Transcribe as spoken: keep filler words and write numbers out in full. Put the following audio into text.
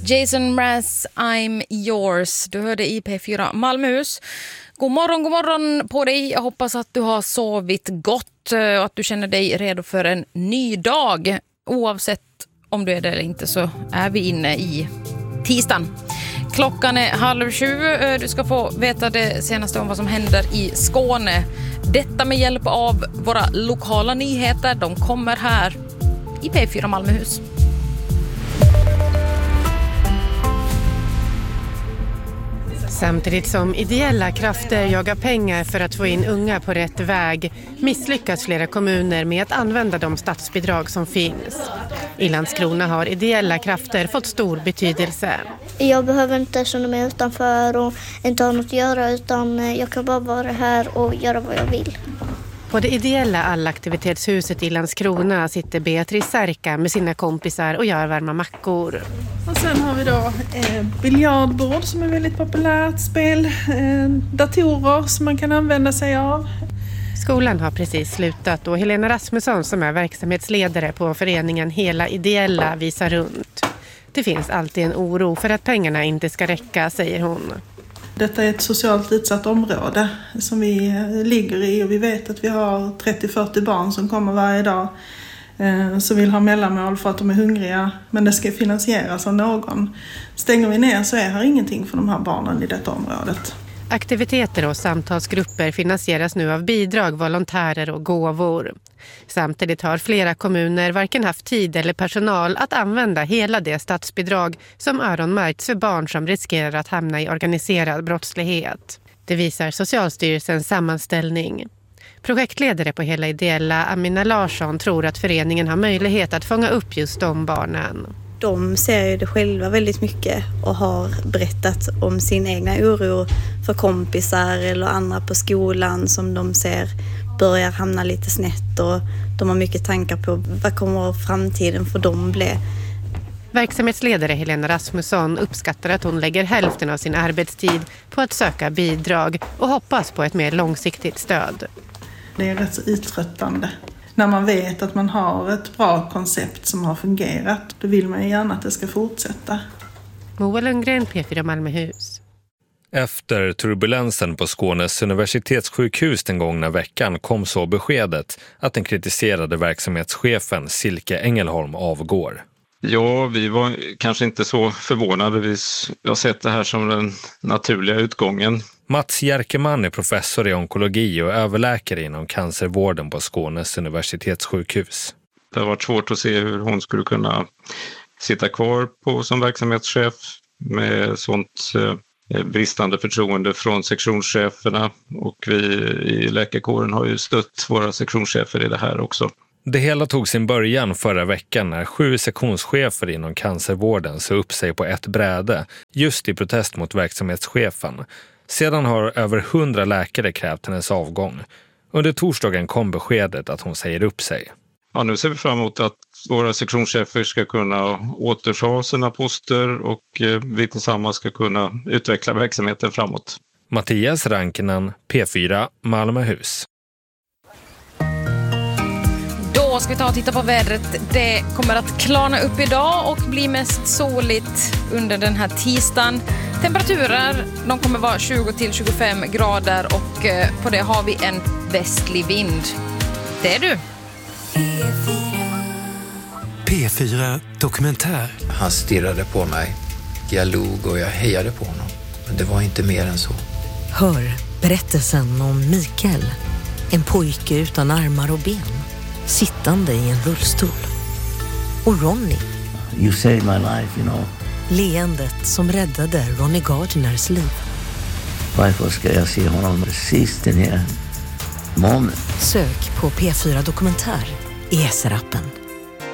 Jason Mraz, I'm yours. Du hörde i P fyra Malmöhus. God morgon, god morgon på dig. Jag hoppas att du har sovit gott och att du känner dig redo för en ny dag. Oavsett om du är det eller inte så är vi inne i tisdagen. Klockan är halv sju. Du ska få veta det senaste om vad som händer i Skåne. Detta med hjälp av våra lokala nyheter. De kommer här i P fyra Malmöhus. Samtidigt som ideella krafter jagar pengar för att få in unga på rätt väg misslyckas flera kommuner med att använda de statsbidrag som finns. I Landskrona har ideella krafter fått stor betydelse. Jag behöver inte känna mig utanför och inte ha något att göra, utan jag kan bara vara här och göra vad jag vill. På det ideella allaktivitetshuset i Landskrona sitter Beatrice Särka med sina kompisar och gör varma mackor. Och sen har vi då eh, biljardbord som är väldigt populärt, spel, eh, datorer som man kan använda sig av. Skolan har precis slutat och Helena Rasmusson som är verksamhetsledare på föreningen Hela Ideella visar runt. Det finns alltid en oro för att pengarna inte ska räcka, säger hon. Detta är ett socialt utsatt område som vi ligger i och vi vet att vi har trettio till fyrtio barn som kommer varje dag eh, som vill ha mellanmål för att de är hungriga, men det ska finansieras av någon. Stänger vi ner så är här ingenting för de här barnen i detta området. Aktiviteter och samtalsgrupper finansieras nu av bidrag, volontärer och gåvor. Samtidigt har flera kommuner varken haft tid eller personal att använda hela det statsbidrag som öronmärkts för barn som riskerar att hamna i organiserad brottslighet. Det visar Socialstyrelsens sammanställning. Projektledare på Hela Ideella, Amina Larsson, tror att föreningen har möjlighet att fånga upp just de barnen. De ser ju det själva väldigt mycket och har berättat om sin egna oro för kompisar eller andra på skolan som de ser börjar hamna lite snett, och de har mycket tankar på vad kommer framtiden för dem bli. Verksamhetsledare Helena Rasmusson uppskattar att hon lägger hälften av sin arbetstid på att söka bidrag och hoppas på ett mer långsiktigt stöd. Det är rätt så uttröttande. När man vet att man har ett bra koncept som har fungerat, då vill man gärna att det ska fortsätta. Moa Lundgren, P fyra Malmöhus. Efter turbulensen på Skånes universitetssjukhus den gångna veckan kom så beskedet att den kritiserade verksamhetschefen Silke Engelholm avgår. Ja, vi var kanske inte så förvånade. Vi har sett det här som den naturliga utgången. Mats Jerkeman är professor i onkologi och överläkare inom cancervården på Skånes universitetssjukhus. Det har varit svårt att se hur hon skulle kunna sitta kvar på som verksamhetschef med sånt eh, bristande förtroende från sektionscheferna, och vi i läkarkåren har ju stött våra sektionschefer i det här också. Det hela tog sin början förra veckan när sju sektionschefer inom cancervården sa upp sig på ett bräde just i protest mot verksamhetschefen. Sedan har över hundra läkare krävt hennes avgång. Under torsdagen kom beskedet att hon säger upp sig. Ja, nu ser vi fram emot att våra sektionschefer ska kunna återta sina poster och vi tillsammans ska kunna utveckla verksamheten framåt. Mattias Rankinen, P fyra Malmöhus. Då ska vi ta och titta på vädret. Det kommer att klarna upp idag och bli mest soligt under den här tisdagen. Temperaturer, de kommer vara tjugo till tjugofem grader och på det har vi en västlig vind. Det är du. P fyra Dokumentär. Han stirrade på mig. Jag log och jag hejade på honom. Men det var inte mer än så. Hör berättelsen om Mikael. En pojke utan armar och ben. Sittande i en rullstol. Och Ronny. You saved my life, you know. Leendet som räddade Ronny Gardners liv. Varför ska jag se honom precis den här månaden? Sök på P fyra Dokumentär i S R-appen.